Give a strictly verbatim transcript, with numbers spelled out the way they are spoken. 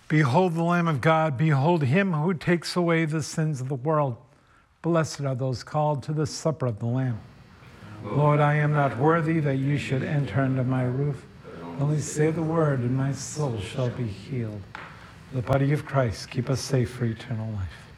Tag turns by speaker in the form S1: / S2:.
S1: Behold the Lamb of God. Behold him who takes away the sins of the world. Blessed are those called to the supper of the Lamb. Lord, I am not worthy that you should enter under my roof. Only say the word, and my soul shall be healed. The body of Christ, keep us safe for eternal life.